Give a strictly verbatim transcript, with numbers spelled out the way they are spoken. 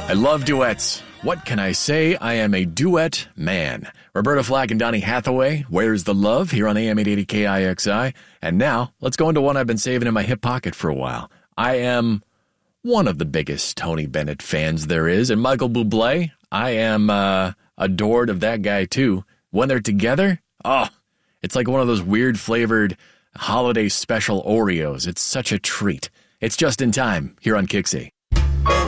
I love duets. What can I say? I am a duet man. Roberta Flack and Donny Hathaway, Where's the Love, here on A M eight eighty K I X I. And now, let's go into one I've been saving in my hip pocket for a while. I am one of the biggest Tony Bennett fans there is, and Michael Bublé, I am uh, adored of that guy too. When they're together, oh, it's like one of those weird flavored holiday special Oreos. It's such a treat. It's Just in Time here on Kixie.